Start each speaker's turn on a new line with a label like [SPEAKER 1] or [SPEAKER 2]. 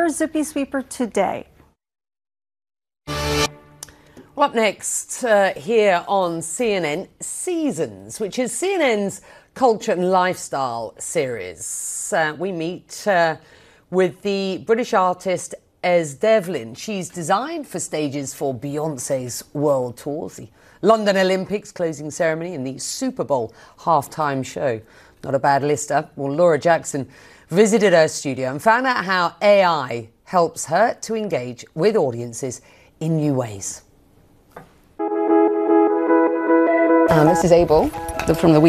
[SPEAKER 1] Zippy Sweeper today.
[SPEAKER 2] Well, up next here on CNN, Seasons, which is CNN's culture and lifestyle series. We meet with the British artist Ez Devlin. She's designed for stages for Beyoncé's world tours, the London Olympics closing ceremony and the Super Bowl halftime show. Not a bad lister. Well, Laura Jackson visited her studio and found out how AI helps her to engage with audiences in new ways.
[SPEAKER 3] This is Abel from the